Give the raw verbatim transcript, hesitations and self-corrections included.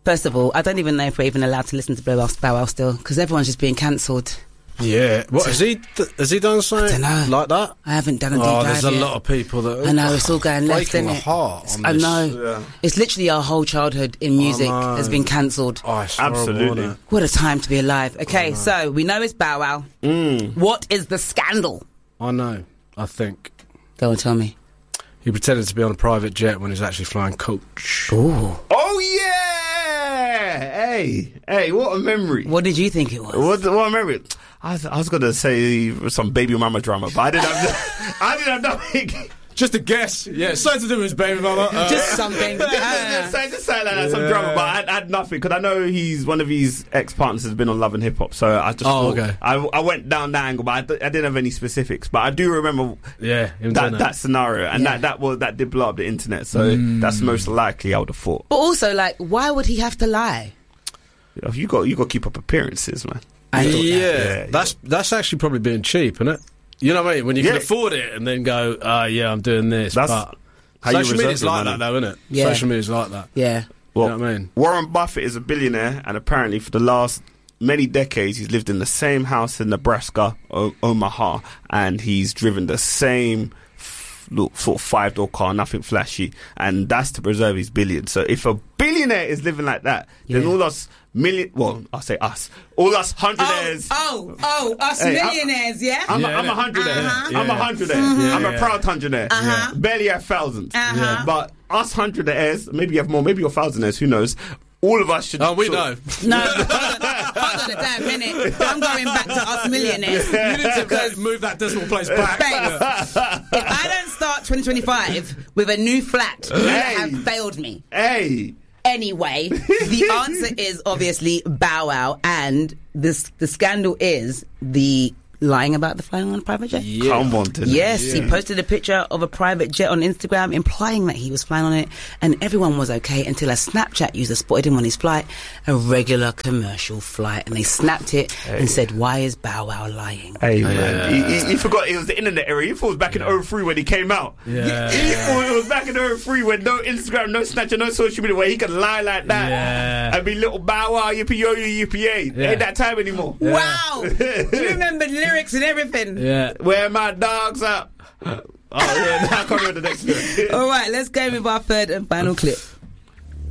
First of all, I don't even know if we're even allowed to listen to Bow Wow, Bow Wow still, because everyone's just being cancelled. Yeah. What, has he th- has he done something like that? I haven't done a deep Oh, dive there's a yet. lot of people that... I know, it's all going left, breaking isn't my it? heart on I this. know. Yeah. It's literally our whole childhood in music know. has been cancelled. Oh, it's Absolutely. horrible, isn't it? What a time to be alive. Okay, so we know it's Bow Wow. Mm. What is the scandal? I know, I think. Go and tell me. He pretended to be on a private jet when he was actually flying coach. Ooh. Oh, yeah! Hey, hey, what a memory. What did you think it was? What, what a memory. I was, I was going to say some baby mama drama, but I didn't have, I didn't have nothing. Just a guess. Yeah, it's something to do with his baby mama. Uh, Just something. just, just, just, just say like that, some drama, but I, I had nothing because I know he's one of his ex-partners has been on Love and Hip Hop, so I just Oh, thought, okay. I, I went down that angle, but I, d- I didn't have any specifics. But I do remember yeah, him doing that, that. that scenario, and Yeah. that that was that did blow up the internet. So that's most likely I would have thought. But also, like, why would he have to lie? You got you got to keep up appearances, man. I yeah, thought that. Yeah, that's that's actually probably being cheap, isn't it? You know what I mean? When you can Yeah. afford it and then go, oh, yeah, I'm doing this. That's but how you social reserve media's your like money. that, though, isn't it? Yeah. Social media's like that. Yeah. Well, You know what I mean? Warren Buffett is a billionaire, and apparently for the last many decades he's lived in the same house in Nebraska, o- Omaha, and he's driven the same f- look, sort of five-door car, nothing flashy, and that's to preserve his billion. So if a billionaire is living like that, then Yeah. all us million, well, I'll say us, all us hundredaires. Oh, oh, oh, us Hey, I- millionaires, yeah? I'm, Yeah, a, I'm a innit? hundredaire. Uh-huh. I'm a Yeah. hundredaire. Mhm. I'm a Yeah. proud hundredaire. Uh-huh. Barely have thousands. Uh-huh. Yeah. But us hundredaires, maybe you have more, maybe you're thousandaires, who knows? All of us should. Oh, we should- know. No, hold on, hold on a damn minute. I'm going back to us millionaires. You need to go move that decimal place back. Babes, if I don't start twenty twenty-five with a new flat, you Hey. have failed me. Hey. Anyway, the answer is obviously Bow Wow, and this the scandal is the lying about the flying on a private jet. Yeah. Come on, didn't Yes, it? he posted a picture of a private jet on Instagram implying that he was flying on it, and everyone was okay until a Snapchat user spotted him on his flight, a regular commercial flight, and they snapped it and said, "Why is Bow Wow lying?" Hey, man. He, he, he forgot it was the internet era. He thought it was back in oh three when he came out. Yeah. He thought it was back in oh three when no Instagram, no Snapchat, no social media, where he could lie like that Yeah. and be little Bow Wow, yippee yo yo, yippee yay. Yeah. Ain't that time anymore. Wow! You remember the lyrics and everything. Yeah. Where my dogs at? Oh, yeah, now I can't remember the next one. All right, let's go with our third and final clip.